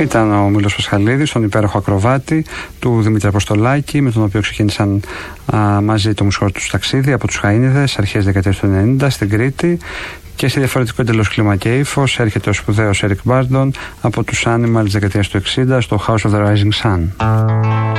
Ήταν ο Μήλος Πασχαλίδης, τον υπέροχο ακροβάτη του Δημήτρη Αποστολάκη, με τον οποίο ξεκίνησαν μαζί το μουσικό τους ταξίδι από τους Χαΐνιδες αρχές δεκαετίας του 90 στην Κρήτη. Και σε διαφορετικό εντελώς κλίμα και ύφος έρχεται ο σπουδαίος Eric Burdon από τους Animals δεκαετίας του 60 στο House of the Rising Sun.